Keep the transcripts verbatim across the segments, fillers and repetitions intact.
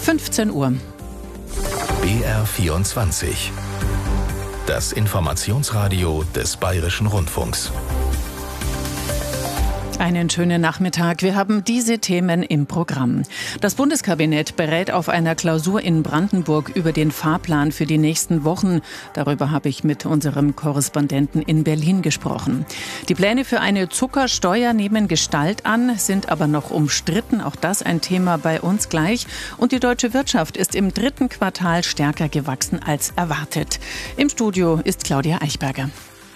fünfzehn Uhr. B R vierundzwanzig. Das Informationsradio des Bayerischen Rundfunks. Einen schönen Nachmittag. Wir haben diese Themen im Programm. Das Bundeskabinett berät auf einer Klausur in Brandenburg über den Fahrplan für die nächsten Wochen. Darüber habe ich mit unserem Korrespondenten in Berlin gesprochen. Die Pläne für eine Zuckersteuer nehmen Gestalt an, sind aber noch umstritten. Auch das ein Thema bei uns gleich. Und die deutsche Wirtschaft ist im dritten Quartal stärker gewachsen als erwartet. Im Studio ist Claudia Eichberger.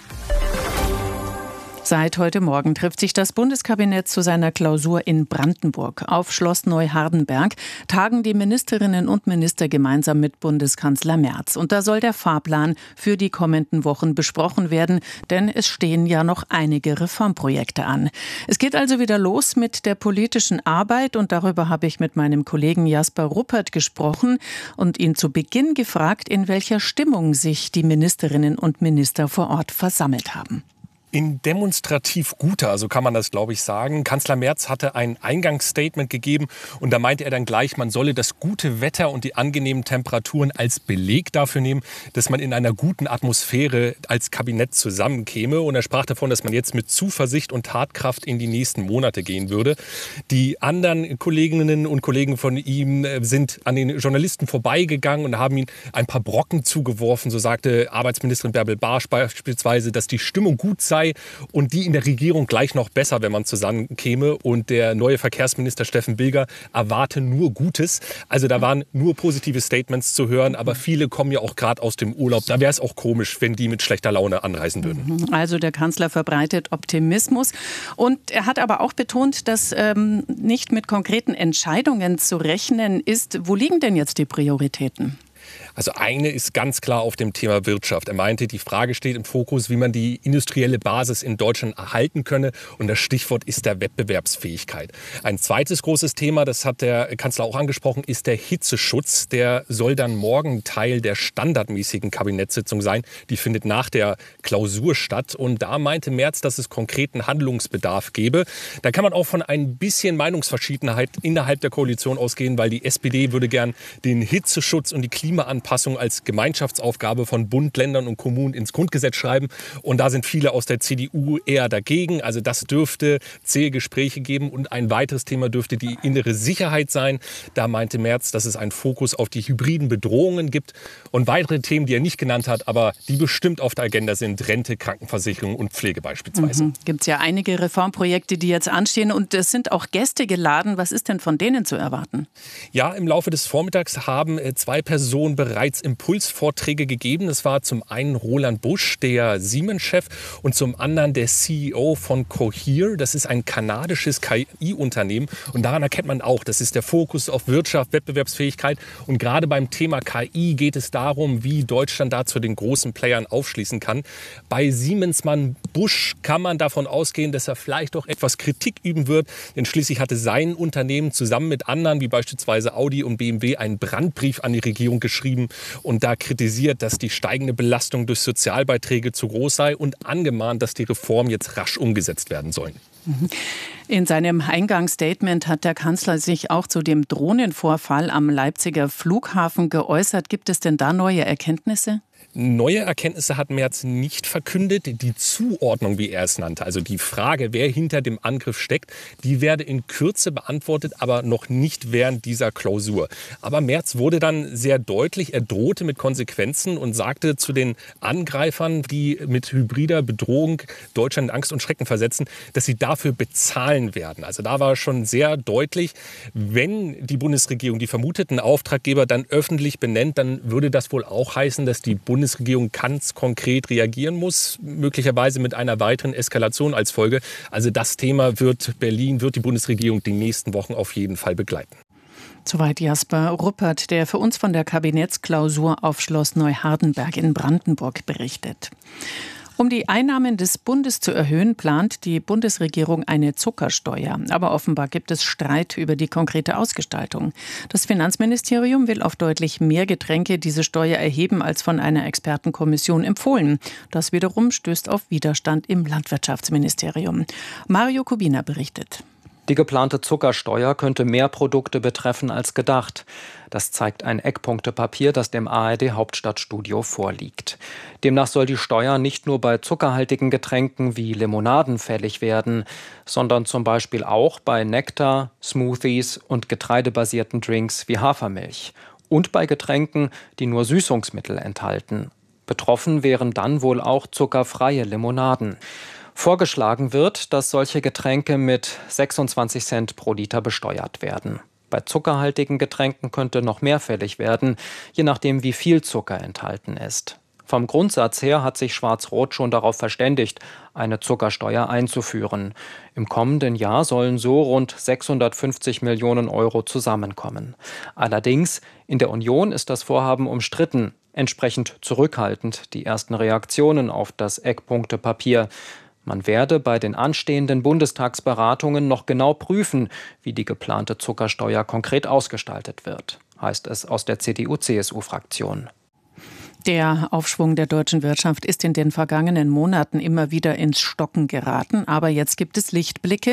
Seit heute Morgen trifft sich das Bundeskabinett zu seiner Klausur in Brandenburg. Auf Schloss Neuhardenberg tagen die Ministerinnen und Minister gemeinsam mit Bundeskanzler Merz. Und da soll der Fahrplan für die kommenden Wochen besprochen werden, denn es stehen ja noch einige Reformprojekte an. Es geht also wieder los mit der politischen Arbeit und darüber habe ich mit meinem Kollegen Jasper Ruppert gesprochen und ihn zu Beginn gefragt, in welcher Stimmung sich die Ministerinnen und Minister vor Ort versammelt haben. In demonstrativ guter, so kann man das, glaube ich, sagen. Kanzler Merz hatte ein Eingangsstatement gegeben und da meinte er dann gleich, man solle das gute Wetter und die angenehmen Temperaturen als Beleg dafür nehmen, dass man in einer guten Atmosphäre als Kabinett zusammenkäme. Und er sprach davon, dass man jetzt mit Zuversicht und Tatkraft in die nächsten Monate gehen würde. Die anderen Kolleginnen und Kollegen von ihm sind an den Journalisten vorbeigegangen und haben ihm ein paar Brocken zugeworfen. So sagte Arbeitsministerin Bärbel Barsch beispielsweise, dass die Stimmung gut sei und die in der Regierung gleich noch besser, wenn man zusammenkäme. Und der neue Verkehrsminister Steffen Bilger erwarte nur Gutes. Also da waren nur positive Statements zu hören, aber viele kommen ja auch gerade aus dem Urlaub. Da wäre es auch komisch, wenn die mit schlechter Laune anreisen würden. Also der Kanzler verbreitet Optimismus. Und er hat aber auch betont, dass ähm, nicht mit konkreten Entscheidungen zu rechnen ist. Wo liegen denn jetzt die Prioritäten? Also eine ist ganz klar auf dem Thema Wirtschaft. Er meinte, die Frage steht im Fokus, wie man die industrielle Basis in Deutschland erhalten könne. Und das Stichwort ist der Wettbewerbsfähigkeit. Ein zweites großes Thema, das hat der Kanzler auch angesprochen, ist der Hitzeschutz. Der soll dann morgen Teil der standardmäßigen Kabinettssitzung sein. Die findet nach der Klausur statt. Und da meinte Merz, dass es konkreten Handlungsbedarf gäbe. Da kann man auch von ein bisschen Meinungsverschiedenheit innerhalb der Koalition ausgehen, weil die S P D würde gern den Hitzeschutz und die Klimaanpassung als Gemeinschaftsaufgabe von Bund, Ländern und Kommunen ins Grundgesetz schreiben. Und da sind viele aus der C D U eher dagegen. Also das dürfte zähe Gespräche geben. Und ein weiteres Thema dürfte die innere Sicherheit sein. Da meinte Merz, dass es einen Fokus auf die hybriden Bedrohungen gibt. Und weitere Themen, die er nicht genannt hat, aber die bestimmt auf der Agenda sind, Rente, Krankenversicherung und Pflege beispielsweise. Mhm. Gibt es ja einige Reformprojekte, die jetzt anstehen. Und es sind auch Gäste geladen. Was ist denn von denen zu erwarten? Ja, im Laufe des Vormittags haben zwei Personen bereits Impulsvorträge gegeben. Das war zum einen Roland Busch, der Siemens-Chef, und zum anderen der C E O von Cohere. Das ist ein kanadisches K I-Unternehmen. Und daran erkennt man auch, das ist der Fokus auf Wirtschaft, Wettbewerbsfähigkeit. Und gerade beim Thema K I geht es darum, wie Deutschland da zu den großen Playern aufschließen kann. Bei Siemens-Mann Busch kann man davon ausgehen, dass er vielleicht auch etwas Kritik üben wird. Denn schließlich hatte sein Unternehmen zusammen mit anderen, wie beispielsweise Audi und B M W, einen Brandbrief an die Regierung geschrieben und da kritisiert, dass die steigende Belastung durch Sozialbeiträge zu groß sei und angemahnt, dass die Reformen jetzt rasch umgesetzt werden sollen. In seinem Eingangsstatement hat der Kanzler sich auch zu dem Drohnenvorfall am Leipziger Flughafen geäußert. Gibt es denn da neue Erkenntnisse? Neue Erkenntnisse hat Merz nicht verkündet. Die Zuordnung, wie er es nannte, also die Frage, wer hinter dem Angriff steckt, die werde in Kürze beantwortet, aber noch nicht während dieser Klausur. Aber Merz wurde dann sehr deutlich, er drohte mit Konsequenzen und sagte zu den Angreifern, die mit hybrider Bedrohung Deutschland in Angst und Schrecken versetzen, dass sie dafür bezahlen werden. Also da war schon sehr deutlich, wenn die Bundesregierung die vermuteten Auftraggeber dann öffentlich benennt, dann würde das wohl auch heißen, dass die Bundesregierung Bundesregierung ganz konkret reagieren muss, möglicherweise mit einer weiteren Eskalation als Folge. Also das Thema wird Berlin, wird die Bundesregierung die nächsten Wochen auf jeden Fall begleiten. Soweit Jasper Ruppert, der für uns von der Kabinettsklausur auf Schloss Neuhardenberg in Brandenburg berichtet. Um die Einnahmen des Bundes zu erhöhen, plant die Bundesregierung eine Zuckersteuer. Aber offenbar gibt es Streit über die konkrete Ausgestaltung. Das Finanzministerium will auf deutlich mehr Getränke diese Steuer erheben als von einer Expertenkommission empfohlen. Das wiederum stößt auf Widerstand im Landwirtschaftsministerium. Mario Kubina berichtet. Die geplante Zuckersteuer könnte mehr Produkte betreffen als gedacht. Das zeigt ein Eckpunktepapier, das dem A R D-Hauptstadtstudio vorliegt. Demnach soll die Steuer nicht nur bei zuckerhaltigen Getränken wie Limonaden fällig werden, sondern zum Beispiel auch bei Nektar, Smoothies und getreidebasierten Drinks wie Hafermilch. Und bei Getränken, die nur Süßungsmittel enthalten. Betroffen wären dann wohl auch zuckerfreie Limonaden. Vorgeschlagen wird, dass solche Getränke mit sechsundzwanzig Cent pro Liter besteuert werden. Bei zuckerhaltigen Getränken könnte noch mehr fällig werden, je nachdem, wie viel Zucker enthalten ist. Vom Grundsatz her hat sich Schwarz-Rot schon darauf verständigt, eine Zuckersteuer einzuführen. Im kommenden Jahr sollen so rund sechshundertfünfzig Millionen Euro zusammenkommen. Allerdings, in der Union ist das Vorhaben umstritten, entsprechend zurückhaltend die ersten Reaktionen auf das Eckpunktepapier. Man werde bei den anstehenden Bundestagsberatungen noch genau prüfen, wie die geplante Zuckersteuer konkret ausgestaltet wird, heißt es aus der C D U C S U-Fraktion. Der Aufschwung der deutschen Wirtschaft ist in den vergangenen Monaten immer wieder ins Stocken geraten, aber jetzt gibt es Lichtblicke.